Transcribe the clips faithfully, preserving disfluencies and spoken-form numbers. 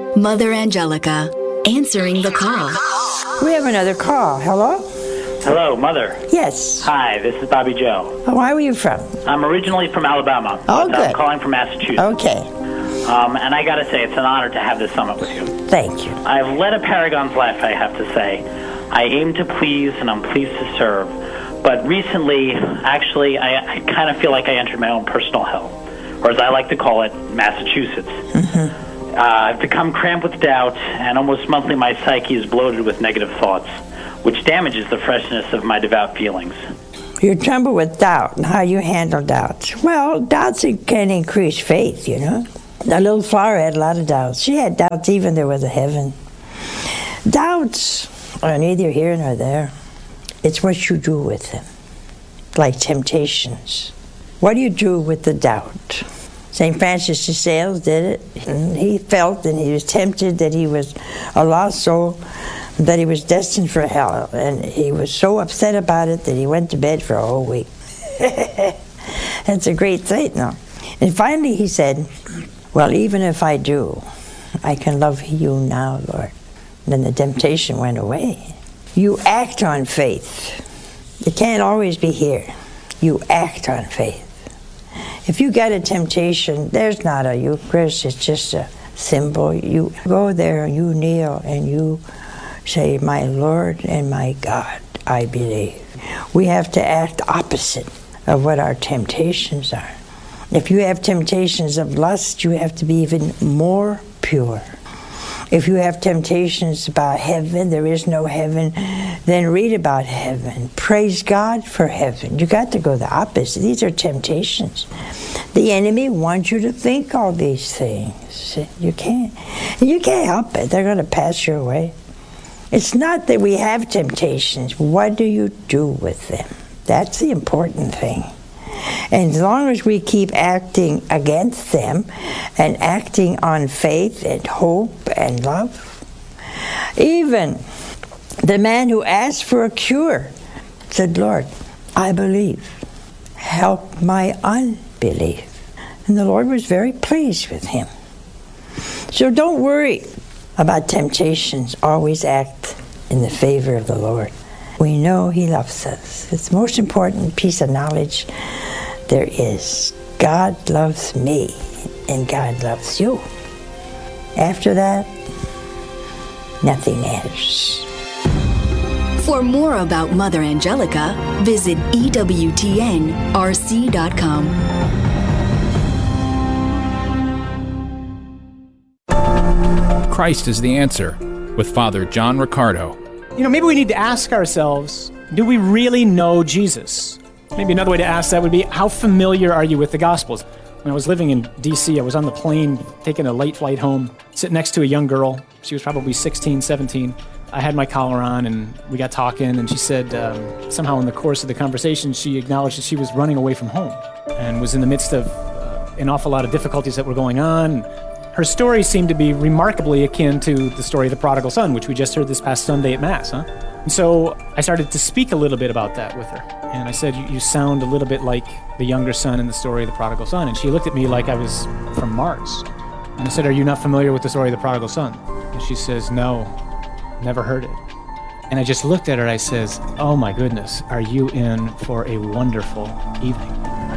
Mother Angelica, answering the call. We have another call. Hello? Hello, Mother. Yes. Hi, this is Bobby Joe. Oh, where are you from? I'm originally from Alabama. Oh, but good. I'm calling from Massachusetts. Okay. Um, and I got to say, it's an honor to have this summit with you. Thank you. I've led a paragon's life, I have to say. I aim to please, and I'm pleased to serve. But recently, actually, I, I kind of feel like I entered my own personal hell, or as I like to call it, Massachusetts. Mm-hmm. Uh, I've become cramped with doubt, and almost monthly my psyche is bloated with negative thoughts, which damages the freshness of my devout feelings. You tremble with doubt, and how you handle doubts. Well, doubts can increase faith, you know. The little flower had a lot of doubts. She had doubts even there was a heaven. Doubts are neither here nor there. It's what you do with them, like temptations. What do you do with the doubt? Saint Francis de Sales did it. And he felt and he was tempted that he was a lost soul, that he was destined for hell. And he was so upset about it that he went to bed for a whole week. That's a great thing, no? And finally he said, well, even if I do, I can love you now, Lord. And then the temptation went away. You act on faith. It can't always be here. You act on faith. If you get a temptation, there's not a Eucharist, it's just a symbol. You go there, you kneel, and you say, my Lord and my God, I believe. We have to act opposite of what our temptations are. If you have temptations of lust, you have to be even more pure. If you have temptations about heaven, there is no heaven, then read about heaven. Praise God for heaven. You got to go the opposite. These are temptations. The enemy wants you to think all these things. You can't. You can't help it. They're going to pass your way. It's not that we have temptations. What do you do with them? That's the important thing. And as long as we keep acting against them and acting on faith and hope and love, even the man who asked for a cure said, Lord, I believe. Help my unbelief. And the Lord was very pleased with him. So don't worry about temptations. Always act in the favor of the Lord. We know he loves us. It's the most important piece of knowledge there is. God loves me, and God loves you. After that, nothing matters. For more about Mother Angelica, visit E W T N R C dot com. Christ is the Answer with Father John Riccardo. You know, maybe we need to ask ourselves, do we really know Jesus? Maybe another way to ask that would be, how familiar are you with the Gospels? When I was living in D C, I was on the plane taking a late flight home, sitting next to a young girl. She was probably sixteen, seventeen. I had my collar on, and we got talking, and she said um, somehow in the course of the conversation, she acknowledged that she was running away from home and was in the midst of uh, an awful lot of difficulties that were going on. Her story seemed to be remarkably akin to the story of the prodigal son, which we just heard this past Sunday at Mass, huh? And so I started to speak a little bit about that with her. And I said, you, you sound a little bit like the younger son in the story of the prodigal son. And she looked at me like I was from Mars. And I said, are you not familiar with the story of the prodigal son? And she says, no, never heard it. And I just looked at her and I says, oh my goodness, are you in for a wonderful evening?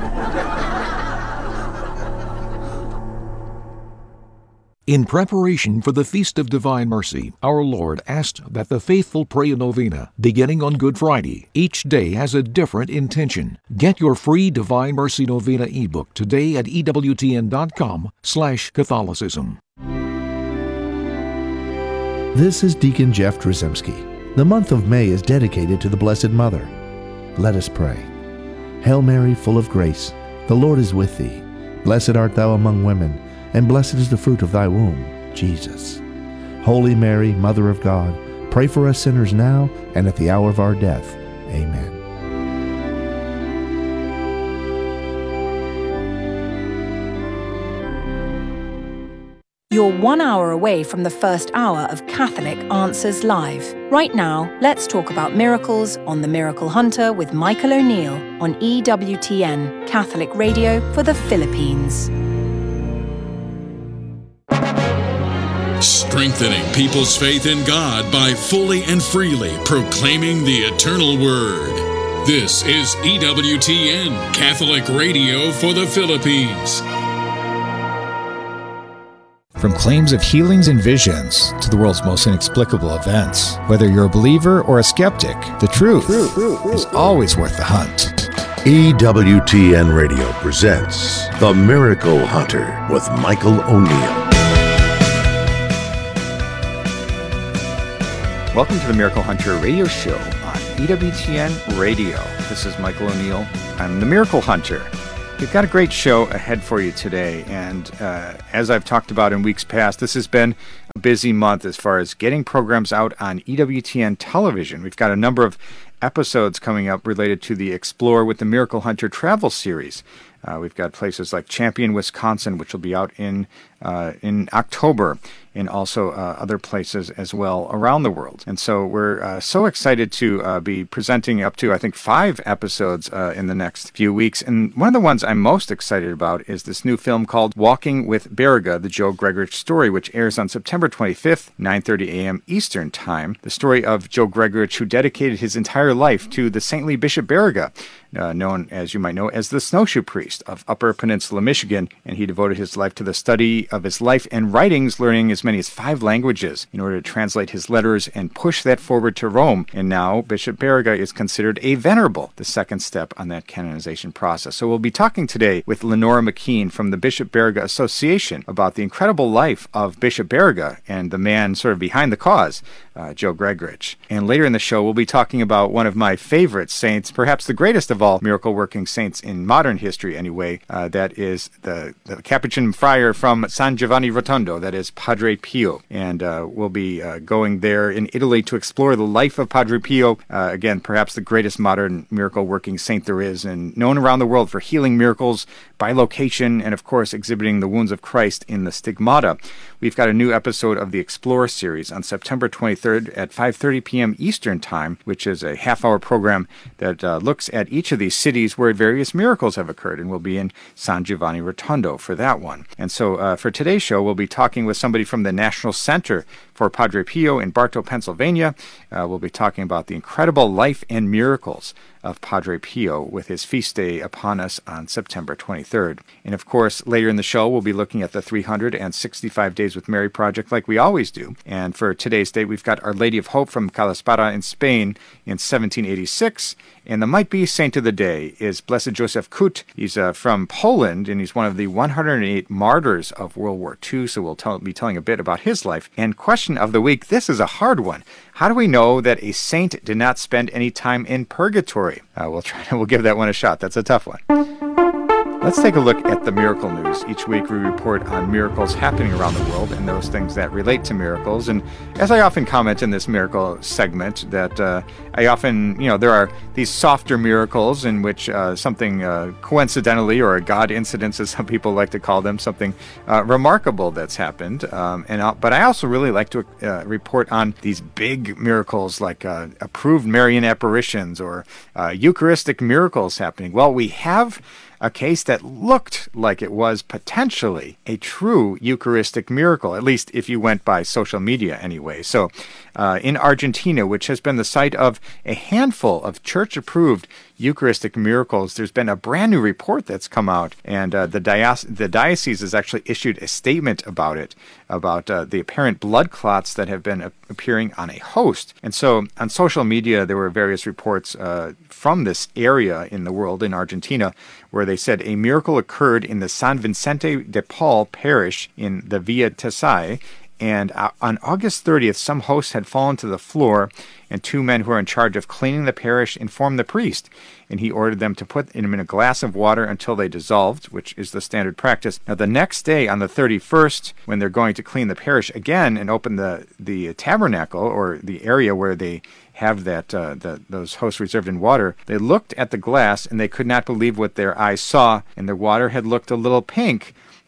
In preparation for the Feast of Divine Mercy, our Lord asked that the faithful pray a novena, beginning on Good Friday. Each day has a different intention. Get your free Divine Mercy Novena ebook today at ewtn.com slash Catholicism. This is Deacon Jeff Drzymski. The month of May is dedicated to the Blessed Mother. Let us pray. Hail Mary, full of grace, the Lord is with thee. Blessed art thou among women, and blessed is the fruit of thy womb, Jesus. Holy Mary, Mother of God, pray for us sinners now and at the hour of our death. Amen. You're one hour away from the first hour of Catholic Answers Live. Right now, let's talk about miracles on The Miracle Hunter with Michael O'Neill on E W T N, Catholic Radio for the Philippines. Shh! strengthening people's faith in God by fully and freely proclaiming the eternal Word. This is E W T N, Catholic Radio for the Philippines. From claims of healings and visions to the world's most inexplicable events, whether you're a believer or a skeptic, the truth is always worth the hunt. E W T N Radio presents The Miracle Hunter with Michael O'Neill. Welcome to the Miracle Hunter radio show on E W T N Radio. This is Michael O'Neill. I'm the Miracle Hunter. We've got a great show ahead for you today, and uh, as I've talked about in weeks past, this has been a busy month as far as getting programs out on E W T N television. We've got a number of episodes coming up related to the Explore with the Miracle Hunter travel series. Uh, we've got places like Champion, Wisconsin, which will be out in uh, in October, and also uh, other places as well around the world. And so we're uh, so excited to uh, be presenting up to, I think, five episodes uh, in the next few weeks. And one of the ones I'm most excited about is this new film called Walking with Beriga, the Joe Gregorich story, which airs on September twenty-fifth, nine thirty a.m. Eastern Time. The story of Joe Gregorich, who dedicated his entire life to the saintly Bishop Beriga, uh, known, as you might know, as the Snowshoe Priest of Upper Peninsula, Michigan. And he devoted his life to the study of his life and writings, learning as many as five languages in order to translate his letters and push that forward to Rome. And now Bishop Beriga is considered a venerable, the second step on that canonization process. So we'll be talking today with Lenora McKean from the Bishop Beriga Association about the incredible life of Bishop Beriga and the man sort of behind the cause, uh, Joe Gregorich. And later in the show, we'll be talking about one of my favorite saints, perhaps the greatest of all miracle-working saints in modern history anyway. Uh, that is the, the Capuchin friar from San Giovanni Rotondo, that is Padre Pio. And uh, we'll be uh, going there in Italy to explore the life of Padre Pio. Uh, again, perhaps the greatest modern miracle-working saint there is, and known around the world for healing miracles by location and, of course, exhibiting the wounds of Christ in the Stigmata. We've got a new episode of the Explore series on September twenty-third at five thirty p.m. Eastern Time, which is a half-hour program that uh, looks at each of these cities where various miracles have occurred, and we'll be in San Giovanni Rotondo for that one. And so uh, for today's show, we'll be talking with somebody from the National Center for Padre Pio in Bartow, Pennsylvania. Uh, we'll be talking about the incredible life and miracles of Padre Pio with his feast day upon us on September twenty-third. And of course, later in the show, we'll be looking at the three hundred sixty-five Days with Mary project like we always do. And for today's date, we've got Our Lady of Hope from Calasparra in Spain in seventeen eighty-six. And the might-be saint of the day is Blessed Joseph Kut. He's uh, from Poland, and he's one of the one hundred eight martyrs of World War Two, so we'll tell, be telling a bit about his life. And question of the week, this is a hard one. How do we know that a saint did not spend any time in purgatory? Uh, we'll try. We'll give that one a shot. That's a tough one. Let's take a look at the miracle news. Each week we report on miracles happening around the world and those things that relate to miracles. And as I often comment in this miracle segment, that uh, I often, you know, there are these softer miracles in which uh, something uh, coincidentally, or a God incident, as some people like to call them, something uh, remarkable that's happened. Um, and I'll, But I also really like to uh, report on these big miracles like uh, approved Marian apparitions or uh, Eucharistic miracles happening. Well, we have a case that looked like it was potentially a true Eucharistic miracle, at least if you went by social media anyway. So uh, in Argentina, which has been the site of a handful of church-approved Eucharistic miracles, there's been a brand new report that's come out, and uh, the, diocese, the diocese has actually issued a statement about it, about uh, the apparent blood clots that have been uh, appearing on a host. And so on social media, there were various reports uh, from this area in the world, in Argentina, where they said a miracle occurred in the San Vicente de Paul parish in the Villa Tesai. And uh, on August thirtieth, some hosts had fallen to the floor, and two men who were in charge of cleaning the parish informed the priest, and he ordered them to put them in a glass of water until they dissolved, which is the standard practice. Now, the next day, on the thirty-first, when they're going to clean the parish again and open the, the tabernacle, or the area where they have that uh, the, those hosts reserved in water, they looked at the glass, and they could not believe what their eyes saw, and the water had looked a little pink.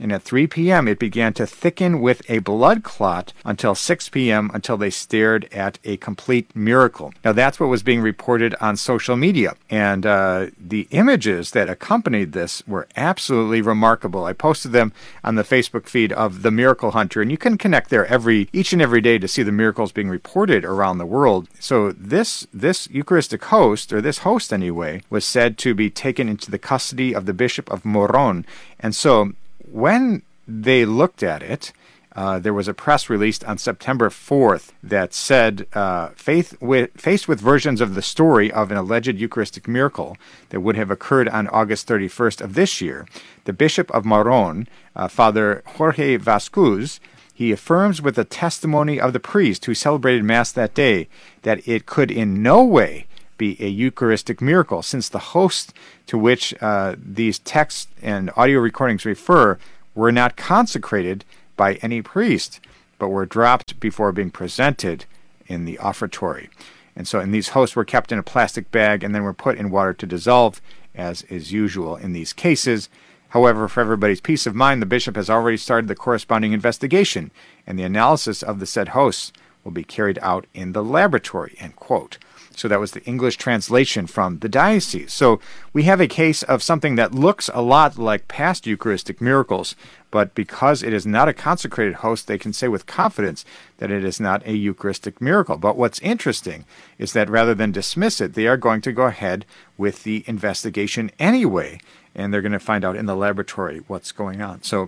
and at three p.m. it began to thicken with a blood clot until six p.m. until they stared at a complete miracle. Now that's what was being reported on social media, and uh, the images that accompanied this were absolutely remarkable. I posted them on the Facebook feed of The Miracle Hunter, and you can connect there every each and every day to see the miracles being reported around the world. So this this Eucharistic host, or this host anyway, was said to be taken into the custody of the Bishop of Moron. And so when they looked at it, uh, there was a press released on September fourth that said, uh, faith with, faced with versions of the story of an alleged Eucharistic miracle that would have occurred on August thirty-first of this year, the Bishop of Moron, uh, Father Jorge Vasquez, he affirms with the testimony of the priest who celebrated Mass that day that it could in no way be a Eucharistic miracle, since the hosts to which uh, these texts and audio recordings refer were not consecrated by any priest, but were dropped before being presented in the offertory. And so, and these hosts were kept in a plastic bag and then were put in water to dissolve, as is usual in these cases. However, for everybody's peace of mind, the bishop has already started the corresponding investigation, and the analysis of the said hosts will be carried out in the laboratory, end quote. So that was the English translation from the diocese. So we have a case of something that looks a lot like past Eucharistic miracles, but because it is not a consecrated host, they can say with confidence that it is not a Eucharistic miracle. But what's interesting is that rather than dismiss it, they are going to go ahead with the investigation anyway, and they're going to find out in the laboratory what's going on. So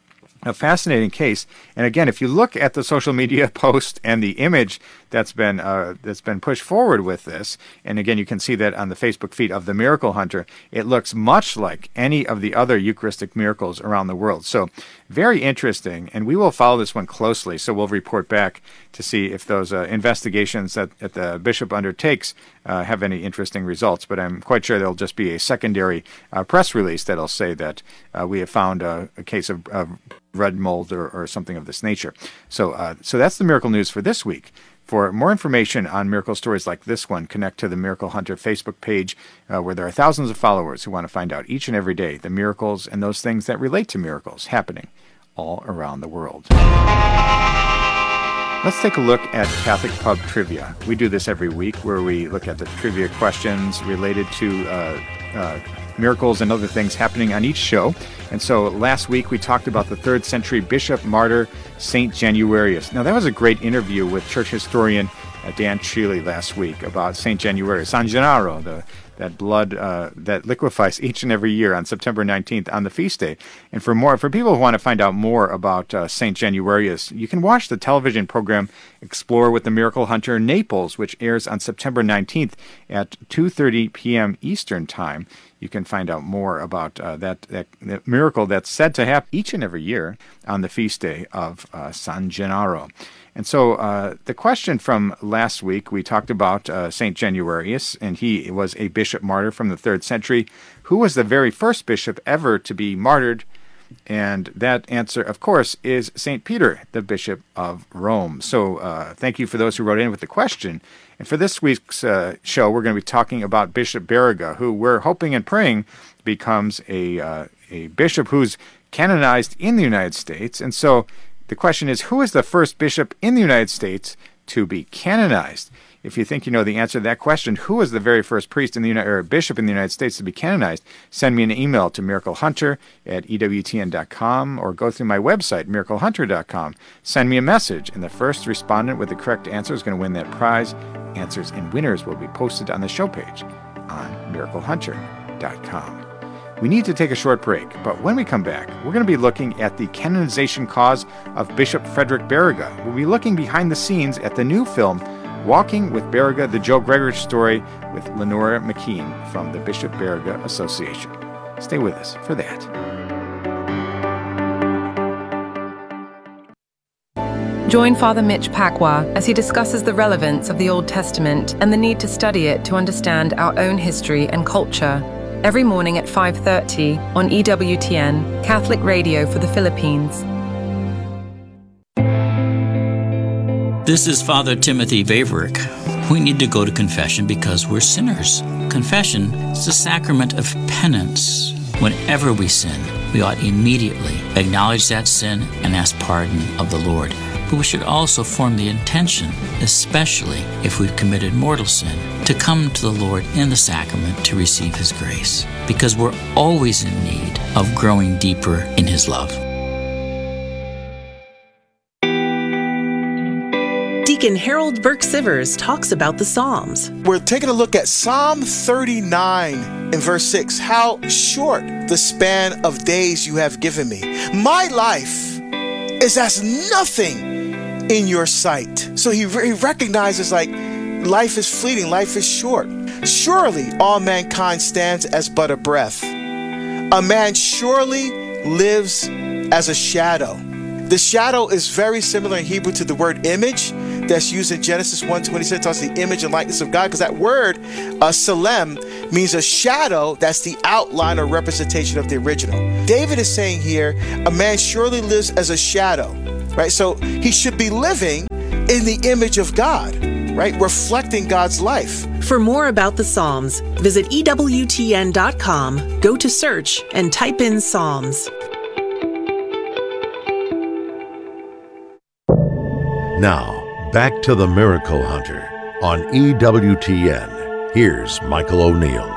a fascinating case. And again, if you look at the social media post and the image that's been uh, that's been pushed forward with this, and again, you can see that on the Facebook feed of The Miracle Hunter, it looks much like any of the other Eucharistic miracles around the world. So very interesting, and we will follow this one closely. So we'll report back to see if those uh, investigations that, that the bishop undertakes uh, have any interesting results. But I'm quite sure there'll just be a secondary uh, press release that'll say that uh, we have found a, a case of, of red mold or, or something of this nature. So, uh, so that's the miracle news for this week. For more information on miracle stories like this one, connect to the Miracle Hunter Facebook page, uh, where there are thousands of followers who want to find out each and every day the miracles and those things that relate to miracles happening all around the world. Let's take a look at Catholic Pub Trivia. We do this every week, where we look at the trivia questions related to uh, uh, miracles and other things happening on each show. And so last week we talked about the third century bishop martyr, Saint Januarius. Now that was a great interview with church historian uh, Dan Sheely last week about Saint Januarius, San Gennaro, the that blood uh, that liquefies each and every year on September nineteenth on the feast day. And for more, for people who want to find out more about uh, Saint Januarius, you can watch the television program Explore with the Miracle Hunter Naples, which airs on September nineteenth at two thirty p.m. Eastern Time. You can find out more about uh, that, that, that miracle that's said to happen each and every year on the feast day of uh, San Gennaro. And so uh, the question from last week, we talked about uh, Saint Januarius, and he was a bishop martyr from the third century. Who was the very first bishop ever to be martyred? And that answer, of course, is Saint Peter, the Bishop of Rome. So uh, thank you for those who wrote in with the question. And for this week's uh, show, we're going to be talking about Bishop Barriga, who we're hoping and praying becomes a uh, a bishop who's canonized in the United States. And so the question is, who is the first bishop in the United States to be canonized? If you think you know the answer to that question, who was the very first priest in the United, or bishop in the United States to be canonized? Send me an email to miraclehunter at E W T N dot com, or go through my website, miracle hunter dot com. Send me a message, and the first respondent with the correct answer is going to win that prize. Answers and winners will be posted on the show page on miracle hunter dot com. We need to take a short break, but when we come back, we're going to be looking at the canonization cause of Bishop Frederick Barriga. We'll be looking behind the scenes at the new film, Walking with Barriga, the Joe Gregor story, with Lenora McKean from the Bishop Barriga Association. Stay with us for that. Join Father Mitch Pacwa as he discusses the relevance of the Old Testament and the need to study it to understand our own history and culture. Every morning at five thirty on E W T N, Catholic Radio for the Philippines. This is Father Timothy Vaverick. We need to go to confession because we're sinners. Confession is the sacrament of penance. Whenever we sin, we ought immediately acknowledge that sin and ask pardon of the Lord. But we should also form the intention, especially if we've committed mortal sin, to come to the Lord in the sacrament to receive His grace, because we're always in need of growing deeper in His love. Deacon Harold Burke Sivers talks about the Psalms. We're taking a look at Psalm thirty-nine in verse six. How short the span of days you have given me. My life is as nothing in your sight. So he, he recognizes like life is fleeting, life is short. Surely all mankind stands as but a breath. A man surely lives as a shadow. The shadow is very similar in Hebrew to the word image that's used in Genesis one twenty-six. It talks the image and likeness of God, because that word, uh, Salem, means a shadow that's the outline or representation of the original. David is saying here, a man surely lives as a shadow, right? So he should be living in the image of God, right? Reflecting God's life. For more about the Psalms, visit E W T N dot com, go to search, and type in Psalms. Now, back to the Miracle Hunter on E W T N. Here's Michael O'Neill.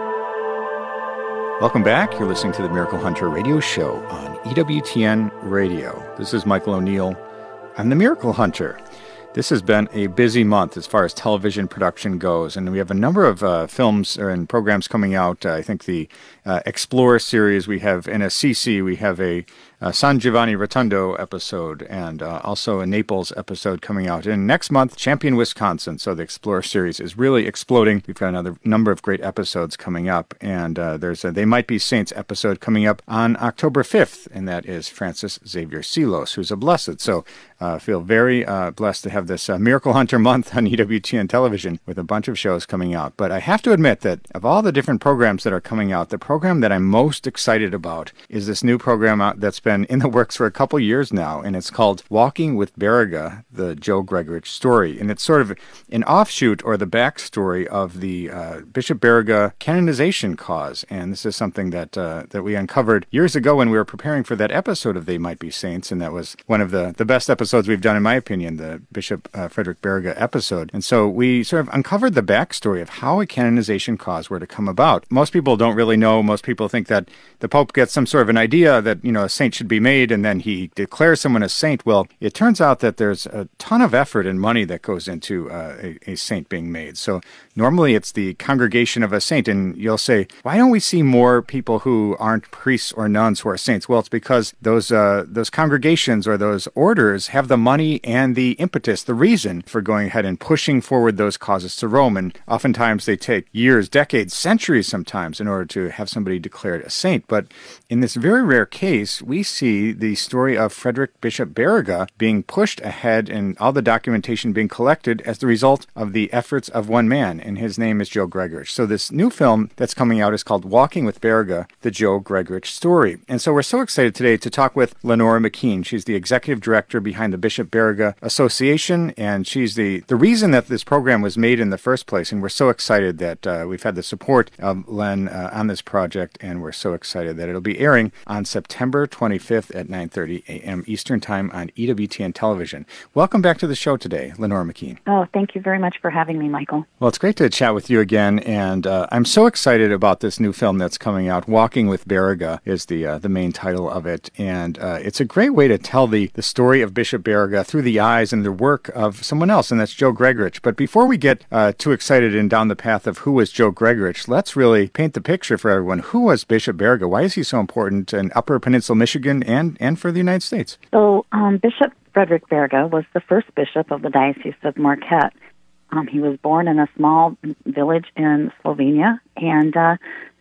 Welcome back. You're listening to the Miracle Hunter radio show on E W T N Radio. This is Michael O'Neill. I'm the Miracle Hunter. This has been a busy month as far as television production goes, and we have a number of uh, films and programs coming out. Uh, I think the uh, Explorer series, we have in Assisi, we have a uh, San Giovanni Rotondo episode, and uh, also a Naples episode coming out. And next month, Champion, Wisconsin. So the Explorer series is really exploding. We've got another number of great episodes coming up, and uh, there's a They Might Be Saints episode coming up on October fifth, and that is Francis Xavier Silos, who's a blessed. So I uh, feel very uh, blessed to have this uh, Miracle Hunter month on E W T N television with a bunch of shows coming out. But I have to admit that of all the different programs that are coming out, the program that I'm most excited about is this new program out that's been in the works for a couple years now, and it's called Walking with Beriga, the Joe Gregorich story. And it's sort of an offshoot or the backstory of the uh, Bishop Beriga canonization cause. And this is something that uh, that we uncovered years ago when we were preparing for that episode of They Might Be Saints, and that was one of the, the best episodes we've done, in my opinion, the Bishop uh, Frederick Beriga episode. And so we sort of uncovered the backstory of how a canonization cause were to come about. Most people don't really know. Most people think that the Pope gets some sort of an idea that, you know, a saint should be made, and then he declares someone a saint. Well, it turns out that there's a ton of effort and money that goes into uh, a, a saint being made. So normally it's the congregation of a saint, and you'll say, why don't we see more people who aren't priests or nuns who are saints? Well, it's because those uh, those congregations or those orders have the money and the impetus, the reason for going ahead and pushing forward those causes to Rome. And oftentimes they take years, decades, centuries sometimes in order to have somebody declared a saint. But in this very rare case, we see the story of Frederick Bishop Beriga being pushed ahead and all the documentation being collected as the result of the efforts of one man, and his name is Joe Gregorich. So this new film that's coming out is called Walking with Beriga, the Joe Gregorich story. And so we're so excited today to talk with Lenora McKean. She's the executive director behind the Bishop Beriga Association, and she's the, the reason that this program was made in the first place. And we're so excited that uh, we've had the support of Len uh, on this project, and we're so excited that it'll be airing on September twenty-fifth at nine thirty a.m. Eastern Time on E W T N television. Welcome back to the show today, Lenora McKean. Oh, thank you very much for having me, Michael. Well, it's great to chat with you again, and uh, I'm so excited about this new film that's coming out. Walking with Beriga is the uh, the main title of it, and uh, it's a great way to tell the, the story of Bishop Beriga through the eyes and the work of someone else, and that's Joe Gregorich. But before we get uh, too excited and down the path of who was Joe Gregorich, let's really paint the picture for everyone. Who was Bishop Beriga? Why is he so important in Upper Peninsula, Michigan, and, and for the United States? So um, Bishop Frederick Beriga was the first bishop of the Diocese of Marquette. Um, he was born in a small village in Slovenia, and uh,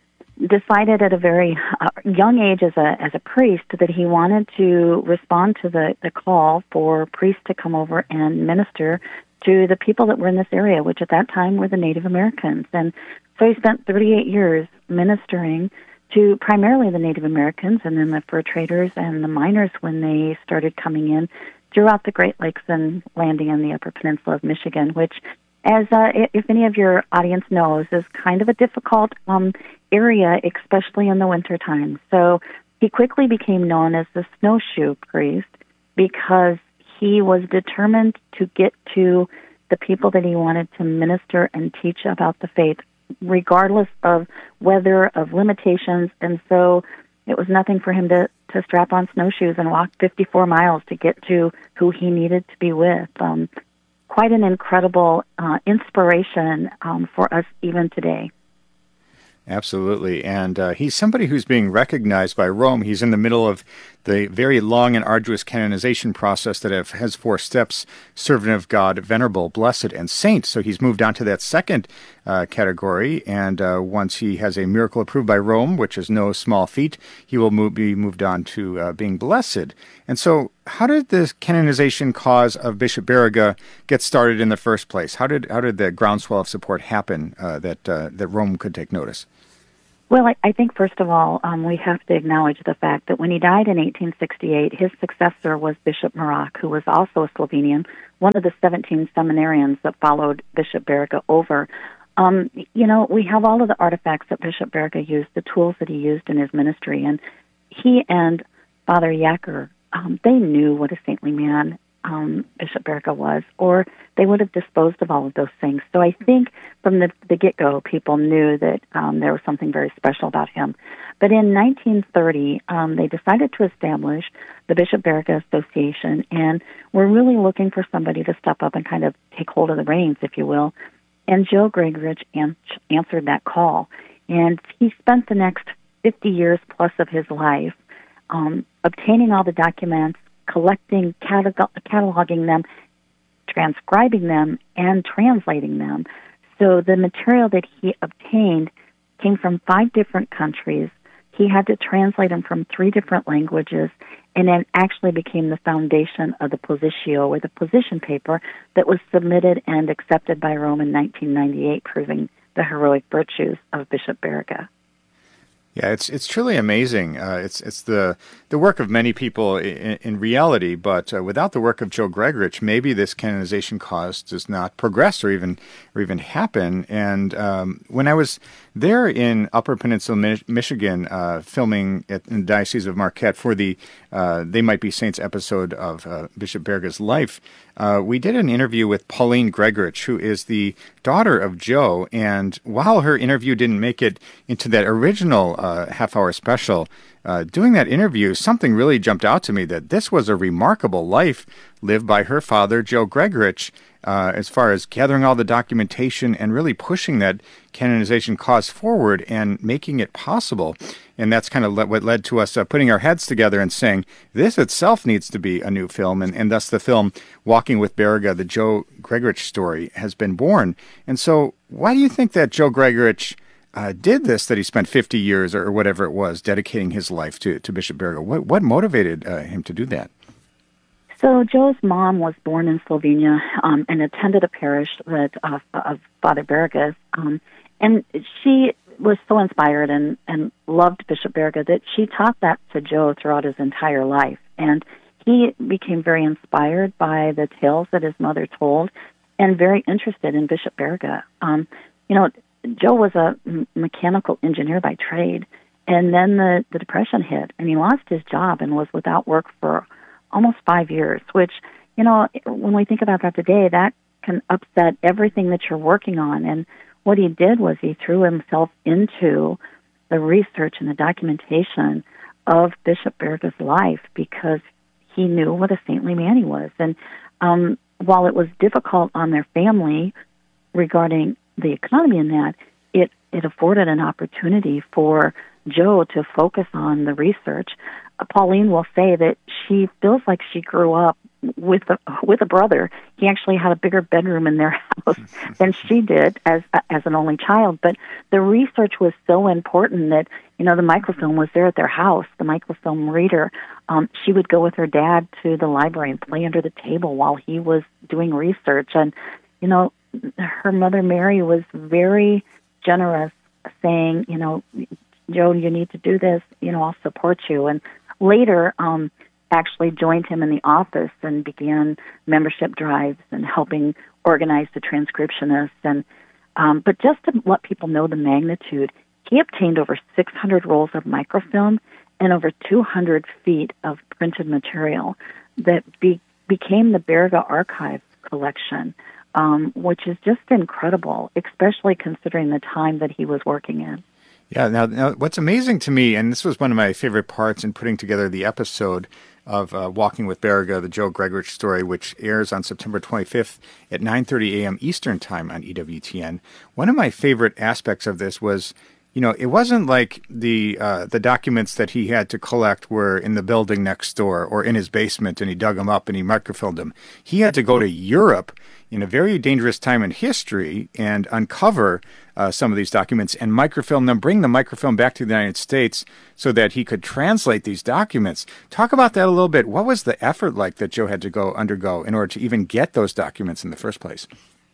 decided at a very uh, young age as a as a priest that he wanted to respond to the, the call for priests to come over and minister to the people that were in this area, which at that time were the Native Americans. And so he spent thirty-eight years ministering to primarily the Native Americans, and then the fur traders and the miners when they started coming in throughout the Great Lakes and landing in the Upper Peninsula of Michigan, which, as uh, if any of your audience knows, is kind of a difficult um, area, especially in the wintertime. So he quickly became known as the snowshoe priest because he was determined to get to the people that he wanted to minister and teach about the faith, regardless of weather, of limitations. And so it was nothing for him to, to strap on snowshoes and walk fifty-four miles to get to who he needed to be with. Um, quite an incredible uh, inspiration um, for us even today. Absolutely. And uh, he's somebody who's being recognized by Rome. He's in the middle of the very long and arduous canonization process that have, has four steps: servant of God, venerable, blessed, and saint. So he's moved on to that second uh, category. And uh, once he has a miracle approved by Rome, which is no small feat, he will move, be moved on to uh, being blessed. And so how did the canonization cause of Bishop Barriga get started in the first place? How did how did the groundswell of support happen uh, that uh, that Rome could take notice? Well, I, I think, first of all, um, we have to acknowledge the fact that when he died in eighteen sixty-eight, his successor was Bishop Marak, who was also a Slovenian, one of the seventeen seminarians that followed Bishop Barriga over. Um, you know, we have all of the artifacts that Bishop Barriga used, the tools that he used in his ministry, and he and Father Yacker, um, they knew what a saintly man um, Bishop Barriga was, or they would have disposed of all of those things. So I think from the, the get-go, people knew that um, there was something very special about him. But in nineteen thirty, um, they decided to establish the Bishop Barriga Association, and we're really looking for somebody to step up and kind of take hold of the reins, if you will. And Joe Gregorich an- answered that call. And he spent the next fifty years plus of his life um, obtaining all the documents, collecting, catalog- cataloging them, transcribing them, and translating them. So the material that he obtained came from five different countries. He had to translate them from three different languages, and then actually became the foundation of the Positio, or the position paper, that was submitted and accepted by Rome in nineteen ninety-eight, proving the heroic virtues of Bishop Barriga. Yeah, it's it's truly amazing. Uh, it's it's the the work of many people in, in reality, but uh, without the work of Joe Gregorich, maybe this canonization cause does not progress or even or even happen. And um, when I was there in Upper Peninsula, Mich- Michigan, uh, filming at, in the Diocese of Marquette for the uh, They Might Be Saints episode of uh, Bishop Barriga's life, uh, we did an interview with Pauline Gregorich, who is the daughter of Joe. And while her interview didn't make it into that original uh, half-hour special, uh, doing that interview, something really jumped out to me, that this was a remarkable life lived by her father, Joe Gregorich, uh, as far as gathering all the documentation and really pushing that canonization cause forward and making it possible. And that's kind of le- what led to us uh, putting our heads together and saying, this itself needs to be a new film. And, and thus the film Walking with Barriga, the Joe Gregorich story, has been born. And so why do you think that Joe Gregorich uh, did this, that he spent fifty years or whatever it was dedicating his life to, to Bishop Barriga? What, what motivated uh, him to do that? So Joe's mom was born in Slovenia um, and attended a parish that uh, of Father Barriga's, um, and she was so inspired and, and loved Bishop Barriga that she taught that to Joe throughout his entire life. And he became very inspired by the tales that his mother told and very interested in Bishop Barriga. Um, you know, Joe was a m- mechanical engineer by trade, and then the, the Depression hit, and he lost his job and was without work for almost five years, which, you know, when we think about that today, that can upset everything that you're working on. And what he did was he threw himself into the research and the documentation of Bishop Barriga's life because he knew what a saintly man he was. And um, while it was difficult on their family regarding the economy in that, it, it afforded an opportunity for Joe to focus on the research. Uh, Pauline will say that she feels like she grew up with a, with a brother. He actually had a bigger bedroom in their house than she did as as an only child. But the research was so important that, you know, the microfilm was there at their house, the microfilm reader. Um, she would go with her dad to the library and play under the table while he was doing research. And, you know, her mother, Mary, was very generous, saying, you know, Joe, you need to do this, you know, I'll support you. And later, um, actually joined him in the office and began membership drives and helping organize the transcriptionists. And um, but just to let people know the magnitude, he obtained over six hundred rolls of microfilm and over two hundred feet of printed material that be, became the Berga Archive collection, um, which is just incredible, especially considering the time that he was working in. Yeah, now, now what's amazing to me, and this was one of my favorite parts in putting together the episode of uh, Walking with Berga, the Joe Gregorich story, which airs on September twenty-fifth at nine thirty a.m. Eastern Time on E W T N. One of my favorite aspects of this was, you know, it wasn't like the uh, the documents that he had to collect were in the building next door or in his basement and he dug them up and he microfilmed them. He had to go to Europe in a very dangerous time in history and uncover uh, some of these documents and microfilm them, bring the microfilm back to the United States so that he could translate these documents. Talk about that a little bit. What was the effort like that Joe had to go undergo in order to even get those documents in the first place?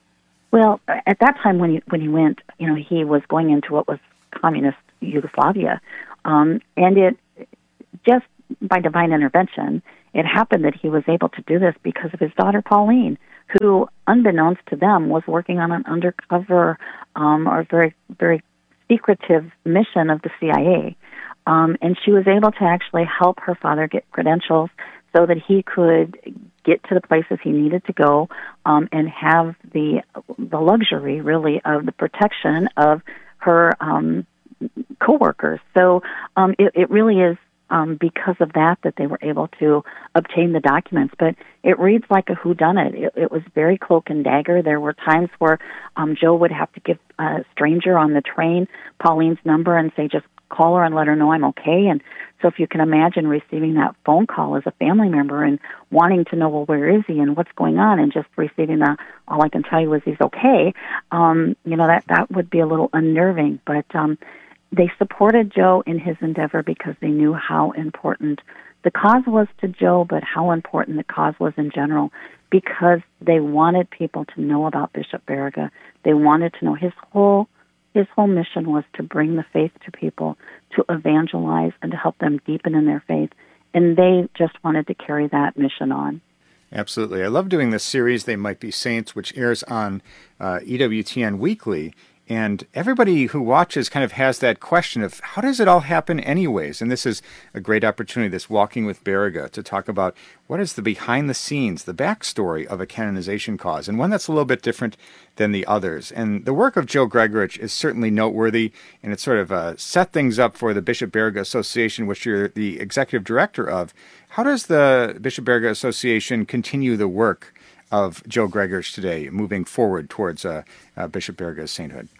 Well, at that time when he, when he went, you know, he was going into what was communist Yugoslavia, um, and it just by divine intervention, it happened that he was able to do this because of his daughter Pauline, who, unbeknownst to them, was working on an undercover um, or very, very secretive mission of the C I A. Um, and she was able to actually help her father get credentials so that he could get to the places he needed to go um, and have the the luxury, really, of the protection of her um, co-workers. So um, it, it really is Um, because of that, that they were able to obtain the documents. But it reads like a whodunit. It, it was very cloak and dagger. There were times where um, Joe would have to give a stranger on the train Pauline's number and say, just call her and let her know I'm okay. And so if you can imagine receiving that phone call as a family member and wanting to know, well, where is he and what's going on, and just receiving the, all I can tell you is he's okay, um, you know, that, that would be a little unnerving. But um they supported Joe in his endeavor because they knew how important the cause was to Joe, but how important the cause was in general, because they wanted people to know about Bishop Berga. They wanted to know his whole his whole mission was to bring the faith to people, to evangelize, and to help them deepen in their faith. And they just wanted to carry that mission on. Absolutely. I love doing this series, They Might Be Saints, which airs on uh, E W T N weekly. And everybody who watches kind of has that question of how does it all happen anyways? And this is a great opportunity, this Walking with Berga, to talk about what is the behind the scenes, the backstory of a canonization cause, and one that's a little bit different than the others. And the work of Joe Gregorich is certainly noteworthy, and it sort of uh, set things up for the Bishop Berga Association, which you're the executive director of. How does the Bishop Berga Association continue the work of Joe Gregorich today, moving forward towards uh, uh, Bishop Berga's sainthood?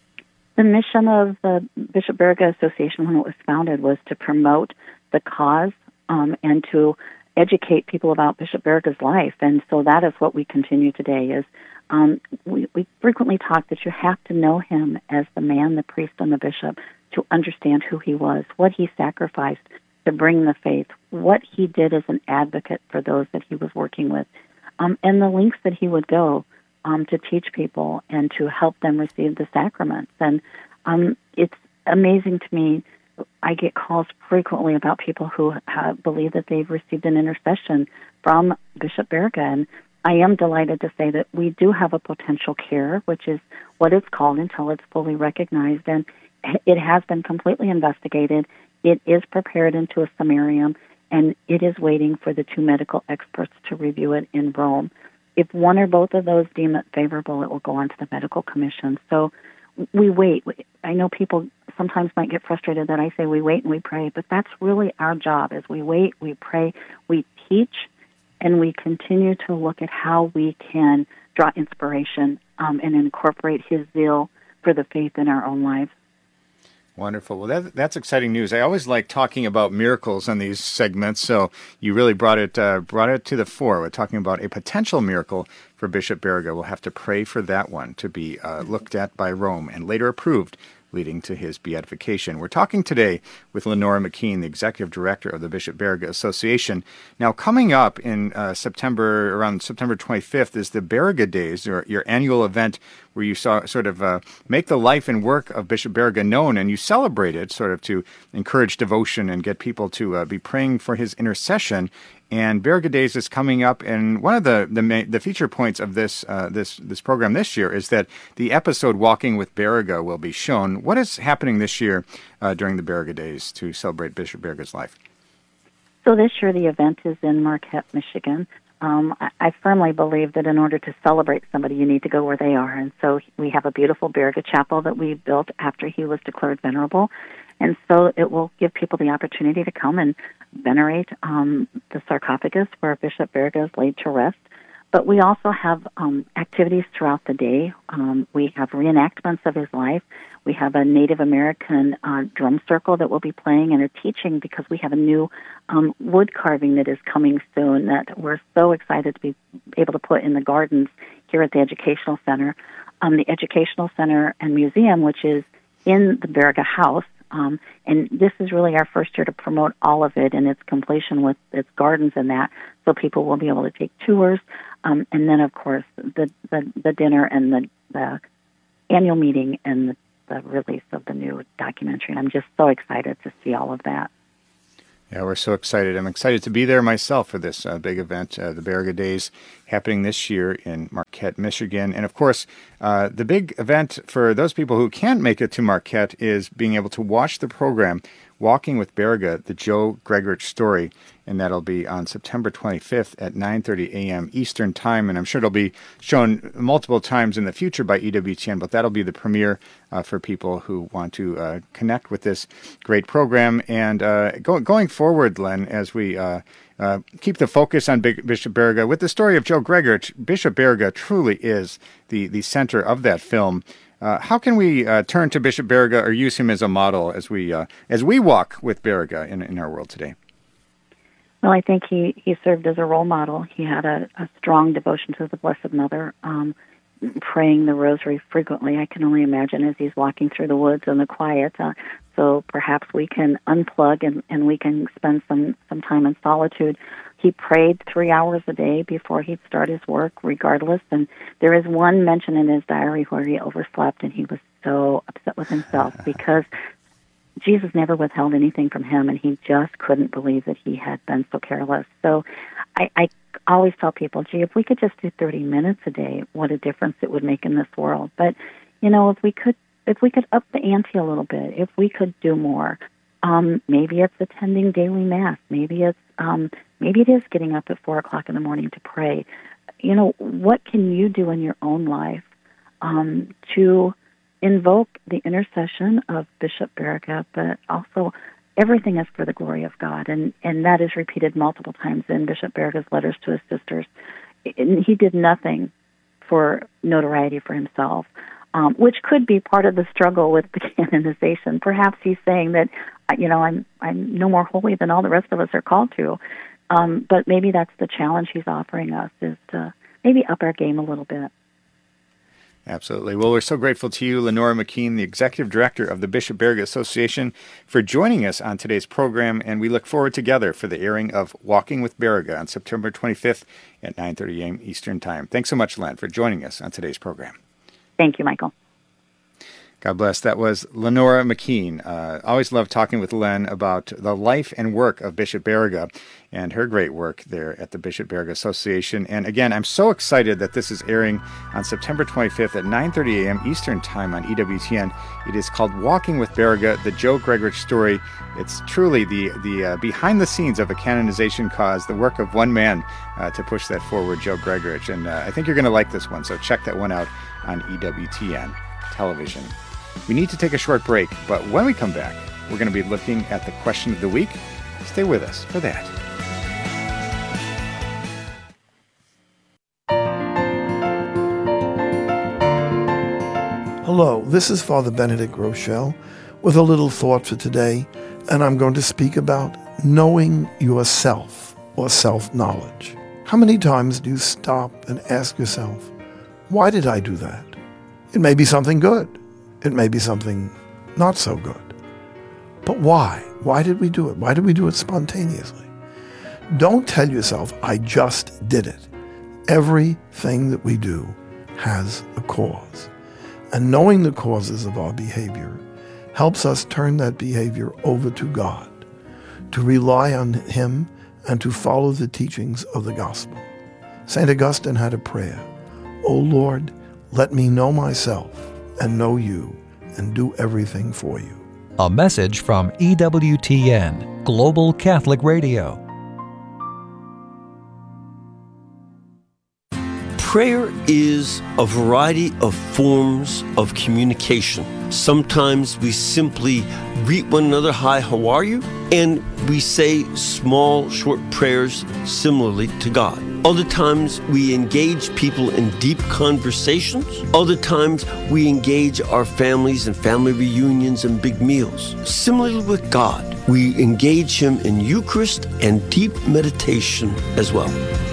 The mission of the Bishop Berga Association when it was founded was to promote the cause um, and to educate people about Bishop Berga's life. And so that is what we continue today. Is um, we, we frequently talk that you have to know him as the man, the priest, and the bishop to understand who he was, what he sacrificed to bring the faith, what he did as an advocate for those that he was working with, um, and the lengths that he would go Um, to teach people and to help them receive the sacraments. And um, it's amazing to me. I get calls frequently about people who have, believe that they've received an intercession from Bishop Berga. And I am delighted to say that we do have a potential cure, which is what it's called until it's fully recognized. And it has been completely investigated. It is prepared into a summarium, and it is waiting for the two medical experts to review it in Rome. If one or both of those deem it favorable, it will go on to the medical commission. So we wait. I know people sometimes might get frustrated that I say we wait and we pray, but that's really our job. As we wait, we pray, we teach, and we continue to look at how we can draw inspiration um, and incorporate his zeal for the faith in our own lives. Wonderful. Well, that, that's exciting news. I always like talking about miracles on these segments, so you really brought it uh, brought it to the fore. We're talking about a potential miracle for Bishop Berga. We'll have to pray for that one to be uh, looked at by Rome and later approved, leading to his beatification. We're talking today with Lenora McKean, the executive director of the Bishop Berga Association. Now, coming up in uh, September, around September twenty-fifth, is the Berga Days, your, your annual event where you saw, sort of uh, make the life and work of Bishop Berga known, and you celebrate it sort of to encourage devotion and get people to uh, be praying for his intercession. And Berga Days is coming up, and one of the the, ma- the feature points of this uh, this this program this year is that the episode Walking with Berga will be shown. What is happening this year uh, during the Berga Days to celebrate Bishop Berga's life? So this year the event is in Marquette, Michigan. Um, I, I firmly believe that in order to celebrate somebody, you need to go where they are. And so we have a beautiful Berga chapel that we built after he was declared venerable. And so it will give people the opportunity to come and venerate um, the sarcophagus where Bishop Berga is laid to rest. But we also have um, activities throughout the day. Um, we have reenactments of his life. We have a Native American uh, drum circle that will be playing and a teaching, because we have a new um, wood carving that is coming soon that we're so excited to be able to put in the gardens here at the Educational Center. Um, the Educational Center and Museum, which is in the Berga House, Um, and this is really our first year to promote all of it and its completion with its gardens and that, so people will be able to take tours. Um, and then, of course, the, the, the dinner and the, the annual meeting and the, the release of the new documentary. And I'm just so excited to see all of that. Yeah, we're so excited. I'm excited to be there myself for this uh, big event, uh, the Berga Days, happening this year in Marquette, Michigan. And, of course, uh, the big event for those people who can't make it to Marquette is being able to watch the program Walking with Berga, the Joe Gregorich story, and that'll be on September twenty-fifth at nine thirty a.m. Eastern Time, and I'm sure it'll be shown multiple times in the future by E W T N, but that'll be the premiere uh, for people who want to uh, connect with this great program. And uh, go, going forward, Len, as we uh, uh, keep the focus on Big Bishop Berga, with the story of Joe Gregorich, Bishop Berga truly is the, the center of that film. Uh, how can we uh, turn to Bishop Berga or use him as a model as we uh, as we walk with Berga in, in our world today? Well, I think he, he served as a role model. He had a, a strong devotion to the Blessed Mother, um, praying the rosary frequently. I can only imagine as he's walking through the woods in the quiet. Uh, so perhaps we can unplug and, and we can spend some, some time in solitude. He prayed three hours a day before he'd start his work, regardless. And there is one mention in his diary where he overslept, and he was so upset with himself because Jesus never withheld anything from him, and he just couldn't believe that he had been so careless. So I, I always tell people, gee, if we could just do thirty minutes a day, what a difference it would make in this world. But, you know, if we could, if we could up the ante a little bit, if we could do more, um, maybe it's attending daily Mass, maybe it's um, maybe it is getting up at four o'clock in the morning to pray. You know, what can you do in your own life um, to invoke the intercession of Bishop Berga, but also everything is for the glory of God, and, and that is repeated multiple times in Bishop Berga's letters to his sisters. And he did nothing for notoriety for himself, um, which could be part of the struggle with the canonization. Perhaps he's saying that, you know, I'm I'm no more holy than all the rest of us are called to, um, but maybe that's the challenge he's offering us, is to maybe up our game a little bit. Absolutely. Well, we're so grateful to you, Lenora McKean, the Executive Director of the Bishop Berga Association, for joining us on today's program, and we look forward together for the airing of Walking with Berga on September twenty-fifth at nine thirty a.m. Eastern Time. Thanks so much, Len, for joining us on today's program. Thank you, Michael. God bless. That was Lenora McKean. Uh, always love talking with Len about the life and work of Bishop Berga and her great work there at the Bishop Berga Association. And again, I'm so excited that this is airing on September twenty-fifth at nine thirty a.m. Eastern Time on E W T N. It is called Walking with Berga, the Joe Gregorich story. It's truly the, the uh, behind the scenes of a canonization cause, the work of one man uh, to push that forward, Joe Gregorich. And uh, I think you're going to like this one, so check that one out on E W T N television. We need to take a short break, but when we come back, we're going to be looking at the question of the week. Stay with us for that. Hello, this is Father Benedict Rochelle with a little thought for today, and I'm going to speak about knowing yourself or self-knowledge. How many times do you stop and ask yourself, why did I do that? It may be something good. It may be something not so good. But why? Why did we do it? Why did we do it spontaneously? Don't tell yourself, I just did it. Everything that we do has a cause. And knowing the causes of our behavior helps us turn that behavior over to God, to rely on Him and to follow the teachings of the gospel. Saint Augustine had a prayer, O Lord, let me know myself and know you and do everything for you. A message from E W T N, Global Catholic Radio. Prayer is a variety of forms of communication. Sometimes we simply greet one another, hi, how are you? And we say small, short prayers similarly to God. Other times we engage people in deep conversations. Other times we engage our families in family reunions and big meals. Similarly with God, we engage Him in Eucharist and deep meditation as well.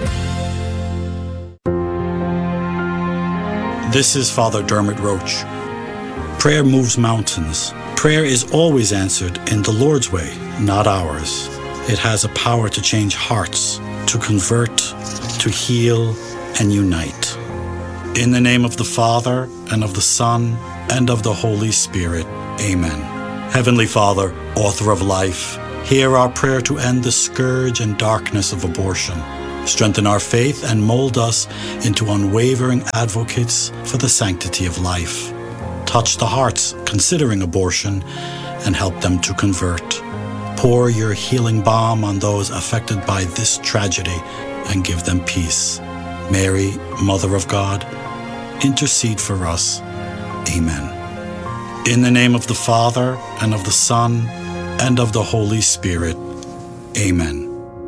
This is Father Dermot Roach. Prayer moves mountains. Prayer is always answered in the Lord's way, not ours. It has a power to change hearts, to convert, to heal, and unite. In the name of the Father, and of the Son, and of the Holy Spirit. Amen. Heavenly Father, author of life, hear our prayer to end the scourge and darkness of abortion. Strengthen our faith and mold us into unwavering advocates for the sanctity of life. Touch the hearts considering abortion and help them to convert. Pour your healing balm on those affected by this tragedy and give them peace. Mary, Mother of God, intercede for us. Amen. In the name of the Father, and of the Son, and of the Holy Spirit. Amen.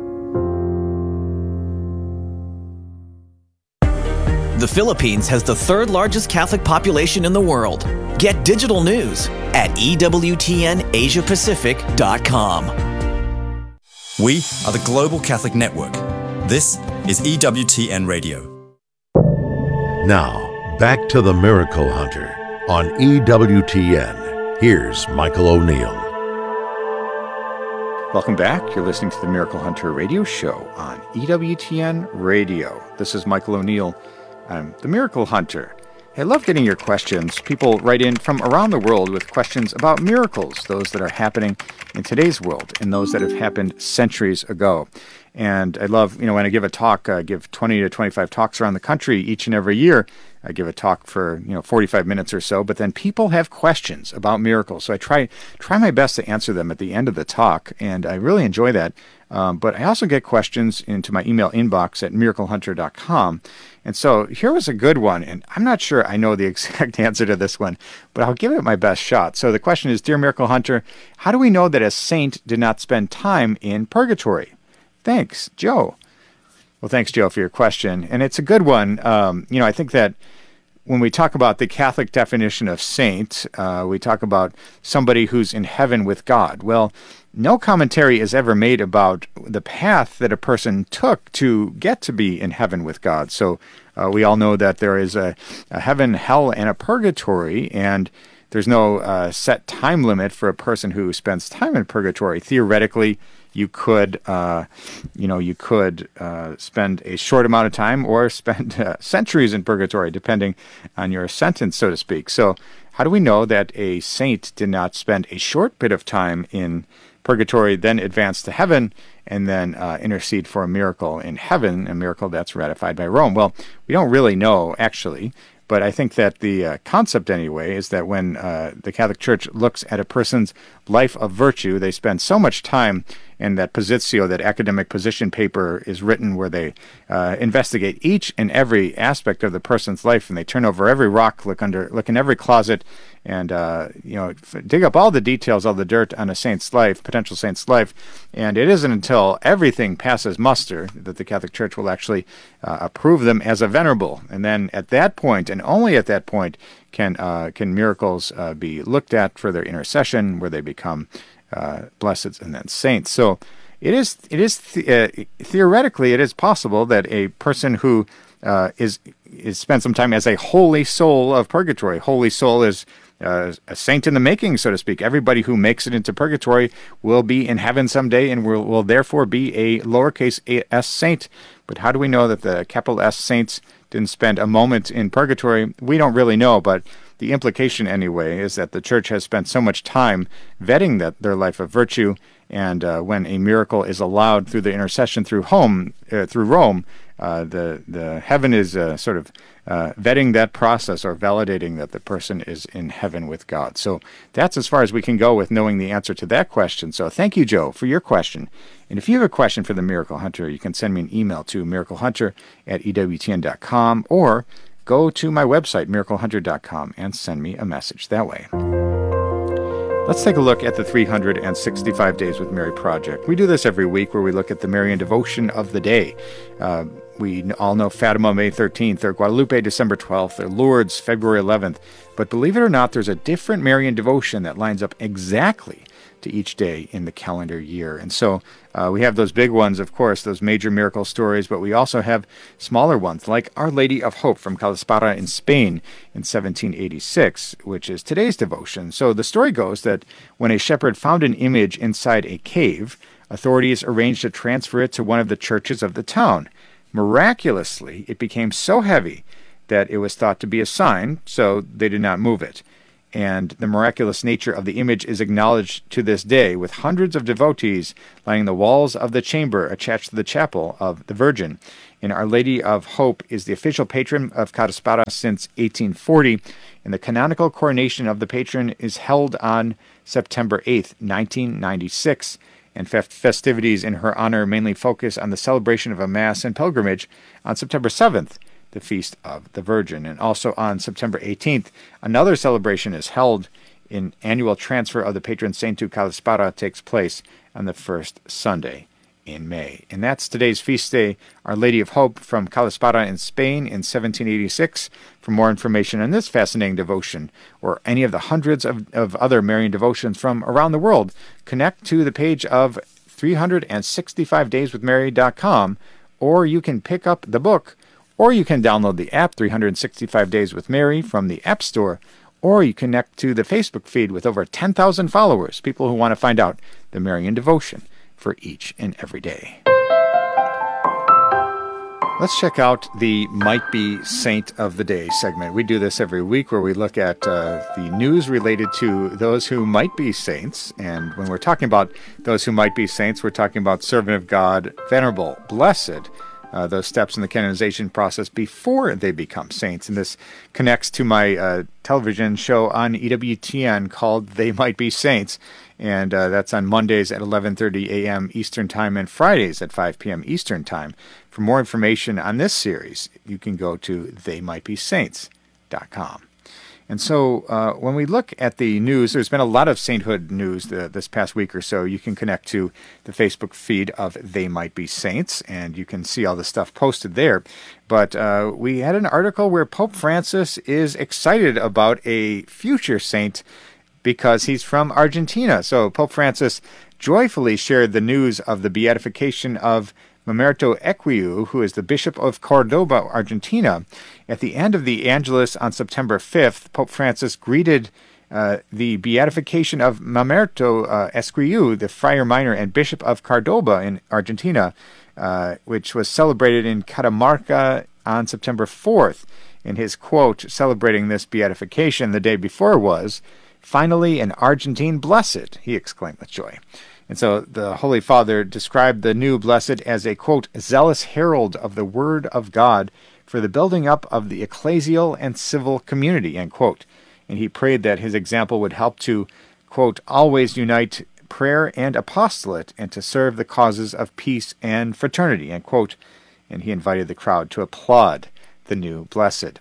The Philippines has the third largest Catholic population in the world. Get digital news at E W T N Asia Pacific dot com. We are the Global Catholic Network. This is E W T N Radio. Now, back to the Miracle Hunter on E W T N. Here's Michael O'Neill. Welcome back. You're listening to the Miracle Hunter radio show on E W T N Radio. This is Michael O'Neill. I'm the Miracle Hunter. I love getting your questions. People write in from around the world with questions about miracles, those that are happening in today's world and those that have happened centuries ago. And I love, you know, when I give a talk, I give twenty to twenty-five talks around the country each and every year. I give a talk for, you know, forty-five minutes or so, but then people have questions about miracles. So I try try my best to answer them at the end of the talk, and I really enjoy that. Um, but I also get questions into my email inbox at miracle hunter dot com. And so here was a good one, and I'm not sure I know the exact answer to this one, but I'll give it my best shot. So the question is, Dear Miracle Hunter, how do we know that a saint did not spend time in purgatory? Thanks, Joe. Well, thanks, Joe, for your question. And it's a good one. Um, you know, I think that when we talk about the Catholic definition of saint, uh, we talk about somebody who's in heaven with God. Well, no commentary is ever made about the path that a person took to get to be in heaven with God. So uh, we all know that there is a, a heaven, hell, and a purgatory, and there's no uh, set time limit for a person who spends time in purgatory. Theoretically, you could, uh, you know, you could uh, spend a short amount of time or spend uh, centuries in purgatory, depending on your sentence, so to speak. So how do we know that a saint did not spend a short bit of time in purgatory, then advance to heaven, and then uh, intercede for a miracle in heaven, a miracle that's ratified by Rome? Well, we don't really know, actually. But I think that the uh, concept, anyway, is that when uh, the Catholic Church looks at a person's life of virtue, they spend so much time in that positio, that academic position paper is written where they uh, investigate each and every aspect of the person's life, and they turn over every rock, look under, look in every closet, and uh, you know, f- dig up all the details, all the dirt on a saint's life, potential saint's life. And it isn't until everything passes muster that the Catholic Church will actually uh, approve them as a venerable. And then at that point, and only at that point, can uh, can miracles uh, be looked at for their intercession, where they become uh, blesseds and then saints. So it is it is th- uh, theoretically it is possible that a person who uh, is is spent some time as a holy soul of purgatory. Holy soul is Uh, a saint in the making, so to speak. Everybody who makes it into purgatory will be in heaven someday and will, will therefore be a lowercase s saint. But how do we know that the capital S saints didn't spend a moment in purgatory? We don't really know, but the implication anyway is that the church has spent so much time vetting that their life of virtue, and uh, when a miracle is allowed through the intercession through home uh, through Rome, uh, the the heaven is uh, sort of uh, vetting that process or validating that the person is in heaven with God. So that's as far as we can go with knowing the answer to that question. So thank you, Joe, for your question. And if you have a question for the Miracle Hunter, you can send me an email to miracle hunter at e w t n dot com or go to my website, miracle hunter dot com, and send me a message that way. Let's take a look at the three hundred sixty-five Days with Mary project. We do this every week where we look at the Marian devotion of the day. Uh, we all know Fatima, May thirteenth, or Guadalupe, December twelfth, or Lourdes, February eleventh. But believe it or not, there's a different Marian devotion that lines up exactly to each day in the calendar year. And so uh, we have those big ones, of course, those major miracle stories, but we also have smaller ones, like Our Lady of Hope from Calaspara in Spain in seventeen eighty-six, which is today's devotion. So the story goes that when a shepherd found an image inside a cave, authorities arranged to transfer it to one of the churches of the town. Miraculously, it became so heavy that it was thought to be a sign, so they did not move it. And the miraculous nature of the image is acknowledged to this day, with hundreds of devotees lining the walls of the chamber attached to the chapel of the Virgin. And Our Lady of Hope is the official patron of Calaspara since eighteen forty, and the canonical coronation of the patron is held on September eighth, nineteen ninety-six, and festivities in her honor mainly focus on the celebration of a Mass and pilgrimage on September seventh, the Feast of the Virgin. And also on September eighteenth, another celebration is held. An annual transfer of the patron saint to Calaspara takes place on the first Sunday in May. And that's today's feast day, Our Lady of Hope from Calaspara in Spain in seventeen eighty-six. For more information on this fascinating devotion, or any of the hundreds of, of other Marian devotions from around the world, connect to the page of three hundred sixty-five days with mary dot com, or you can pick up the book, or you can download the app three hundred sixty-five Days with Mary from the App Store, or you connect to the Facebook feed with over ten thousand followers, people who want to find out the Marian devotion for each and every day. Let's check out the Might Be Saint of the Day segment. We do this every week where we look at uh, the news related to those who might be saints. And when we're talking about those who might be saints, we're talking about servant of God, venerable, blessed, Uh, those steps in the canonization process before they become saints. And this connects to my uh, television show on E W T N called They Might Be Saints. And uh, that's on Mondays at eleven thirty a.m. Eastern Time and Fridays at five p.m. Eastern Time. For more information on this series, you can go to they might be saints dot com. And so uh, when we look at the news, there's been a lot of sainthood news the, this past week or so. You can connect to the Facebook feed of They Might Be Saints, and you can see all the stuff posted there. But uh, we had an article where Pope Francis is excited about a future saint because he's from Argentina. So Pope Francis joyfully shared the news of the beatification of Mamerto Equiu, who is the Bishop of Cordoba, Argentina. At the end of the Angelus on September fifth, Pope Francis greeted uh, the beatification of Mamerto uh, Esquiu, the Friar Minor and Bishop of Cordoba in Argentina, uh, which was celebrated in Catamarca on September fourth. In his quote celebrating this beatification the day before was, "Finally an Argentine blessed," he exclaimed with joy. And so the Holy Father described the new blessed as a, quote, zealous herald of the Word of God for the building up of the ecclesial and civil community, end quote. And he prayed that his example would help to, quote, always unite prayer and apostolate and to serve the causes of peace and fraternity, end quote. And he invited the crowd to applaud the new blessed.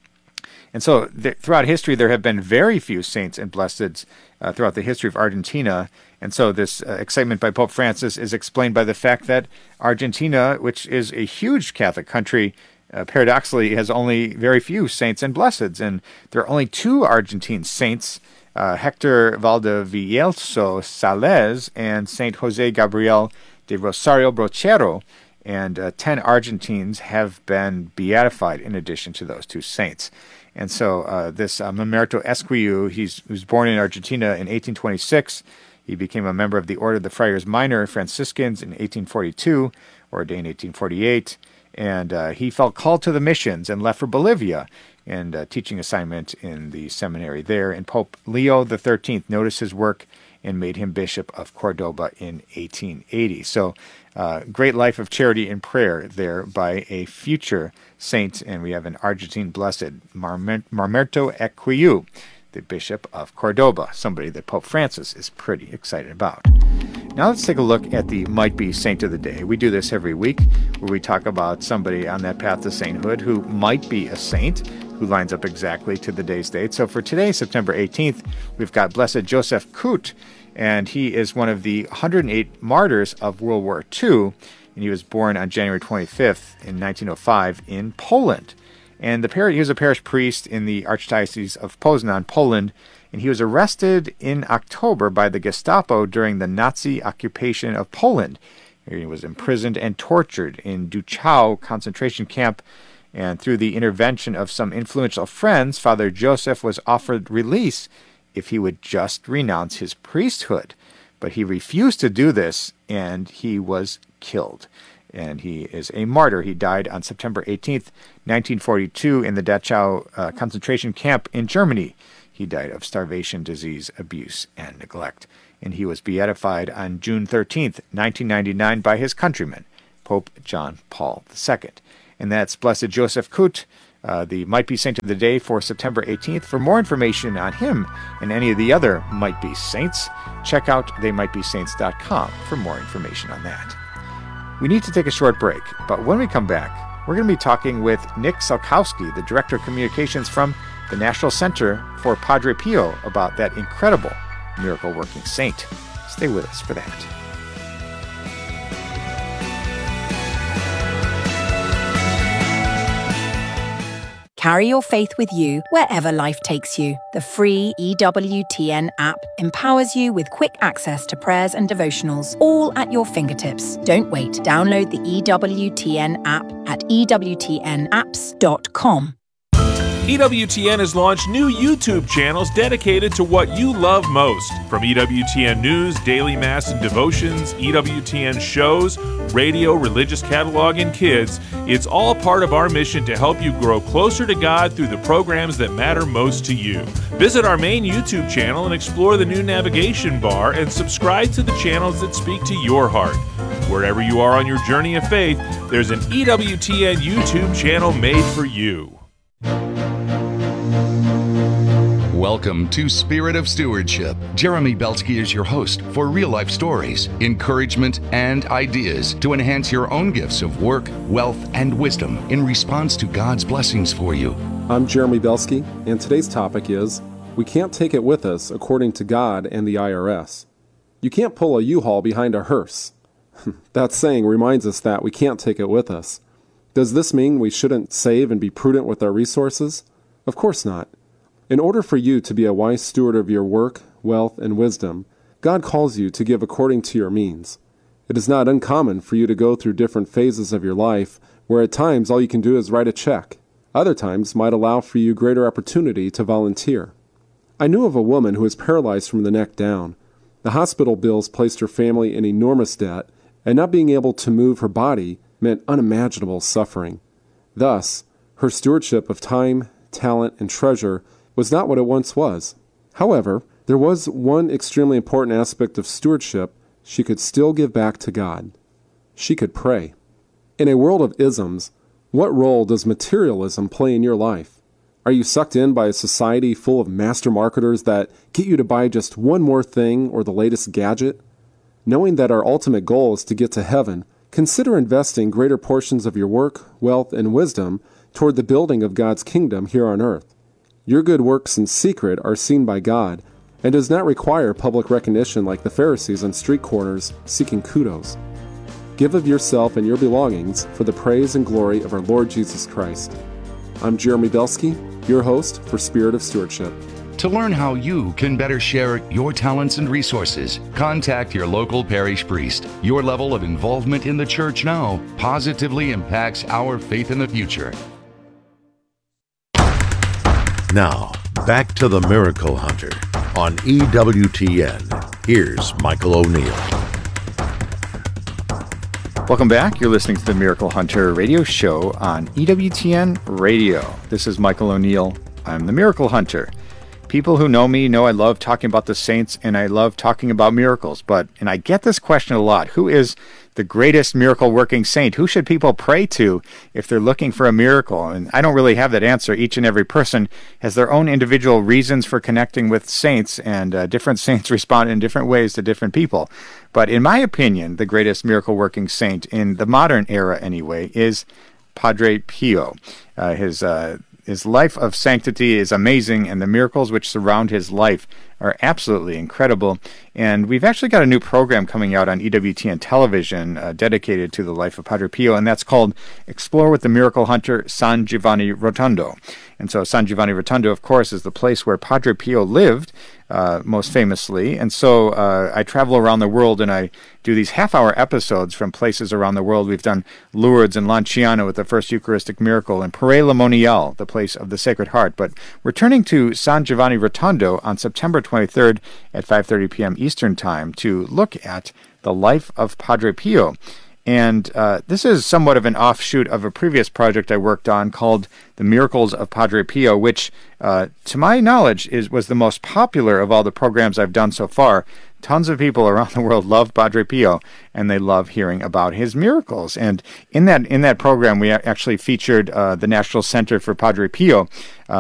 And so th- throughout history, there have been very few saints and blesseds uh, throughout the history of Argentina. And so this uh, excitement by Pope Francis is explained by the fact that Argentina, which is a huge Catholic country, uh, paradoxically has only very few saints and blesseds. And there are only two Argentine saints, uh, Hector Valdivielso Sales and Saint Jose Gabriel de Rosario Brochero. And uh, ten Argentines have been beatified in addition to those two saints. And so uh, this uh, Mamerto Esquiu, he's, he was born in Argentina in eighteen twenty-six. He became a member of the Order of the Friars Minor Franciscans in eighteen forty-two, ordained eighteen forty-eight. And uh, he felt called to the missions and left for Bolivia and a teaching assignment in the seminary there. And Pope Leo the thirteenth noticed his work and made him Bishop of Cordoba in eighteen eighty. So uh, great life of charity and prayer there by a future saint. And we have an Argentine blessed, Marmer- Mamerto Equiu, the Bishop of Cordoba, somebody that Pope Francis is pretty excited about. Now let's take a look at the might-be saint of the day. We do this every week where we talk about somebody on that path to sainthood who might be a saint, who lines up exactly to the day's date. So for today, September eighteenth, we've got Blessed Joseph Kut, and he is one of the one hundred eight martyrs of World War Two, and he was born on January twenty-fifth in nineteen oh five in Poland. And the par- he was a parish priest in the Archdiocese of Poznan, Poland, and he was arrested in October by the Gestapo during the Nazi occupation of Poland. He was imprisoned and tortured in Dachau concentration camp, and through the intervention of some influential friends, Father Joseph was offered release if he would just renounce his priesthood. But he refused to do this, and he was killed. And he is a martyr. He died on September eighteenth, nineteen forty-two, in the Dachau uh, concentration camp in Germany. He died of starvation, disease, abuse, and neglect. And he was beatified on June thirteenth, nineteen ninety-nine, by his countryman, Pope John Paul the Second. And that's Blessed Joseph Kut, uh, the might-be saint of the day for September eighteenth. For more information on him and any of the other might-be saints, check out they might be saints dot com for more information on that. We need to take a short break, but when we come back, we're going to be talking with Nick Salkowski, the Director of Communications from the National Center for Padre Pio, about that incredible miracle-working saint. Stay with us for that. Carry your faith with you wherever life takes you. The free E W T N app empowers you with quick access to prayers and devotionals, all at your fingertips. Don't wait. Download the E W T N app at e w t n apps dot com. E W T N has launched new YouTube channels dedicated to what you love most. From E W T N News, Daily Mass and Devotions, E W T N shows, radio, religious catalog, and kids, it's all part of our mission to help you grow closer to God through the programs that matter most to you. Visit our main YouTube channel and explore the new navigation bar and subscribe to the channels that speak to your heart. Wherever you are on your journey of faith, there's an E W T N YouTube channel made for you. Welcome to Spirit of Stewardship. Jeremy Belsky is your host for real-life stories, encouragement, and ideas to enhance your own gifts of work, wealth, and wisdom in response to God's blessings for you. I'm Jeremy Belsky, and today's topic is, we can't take it with us according to God and the I R S. You can't pull a U-Haul behind a hearse. That saying reminds us that we can't take it with us. Does this mean we shouldn't save and be prudent with our resources? Of course not. In order for you to be a wise steward of your work, wealth, and wisdom, God calls you to give according to your means. It is not uncommon for you to go through different phases of your life where at times all you can do is write a check. Other times might allow for you greater opportunity to volunteer. I knew of a woman who was paralyzed from the neck down. The hospital bills placed her family in enormous debt, and not being able to move her body meant unimaginable suffering. Thus, her stewardship of time, talent, and treasure was not what it once was. However, there was one extremely important aspect of stewardship she could still give back to God. She could pray. In a world of isms, what role does materialism play in your life? Are you sucked in by a society full of master marketers that get you to buy just one more thing or the latest gadget? Knowing that our ultimate goal is to get to heaven, consider investing greater portions of your work, wealth, and wisdom toward the building of God's kingdom here on earth. Your good works in secret are seen by God and does not require public recognition like the Pharisees on street corners seeking kudos. Give of yourself and your belongings for the praise and glory of our Lord Jesus Christ. I'm Jeremy Belsky, your host for Spirit of Stewardship. To learn how you can better share your talents and resources, contact your local parish priest. Your level of involvement in the church now positively impacts our faith in the future. Now, back to the Miracle Hunter on E W T N. Here's Michael O'Neill. Welcome back. You're listening to the Miracle Hunter radio show on E W T N Radio. This is Michael O'Neill. I'm the Miracle Hunter. People who know me know I love talking about the saints and I love talking about miracles. But, and I get this question a lot, who is the greatest miracle working saint? Who should people pray to if they're looking for a miracle? And I don't really have that answer. Each and every person has their own individual reasons for connecting with saints, and uh, different saints respond in different ways to different people. But in my opinion, the greatest miracle working saint in the modern era anyway is Padre Pio. Uh, his uh, His life of sanctity is amazing, and the miracles which surround his life are absolutely incredible. And we've actually got a new program coming out on E W T N television uh, dedicated to the life of Padre Pio, and that's called Explore with the Miracle Hunter San Giovanni Rotondo. And so San Giovanni Rotondo, of course, is the place where Padre Pio lived, uh, most famously. And so uh, I travel around the world and I do these half-hour episodes from places around the world. We've done Lourdes and Lanciano with the first Eucharistic miracle, and Paray-le-Monial, the place of the Sacred Heart. But we're turning to San Giovanni Rotondo on September twenty-third at five thirty p.m. Eastern Time to look at the life of Padre Pio. And uh, this is somewhat of an offshoot of a previous project I worked on called The Miracles of Padre Pio, which, uh, to my knowledge, is was the most popular of all the programs I've done so far. Tons of people around the world love Padre Pio, and they love hearing about his miracles. And in that in that program, we actually featured uh, the National Center for Padre Pio, uh,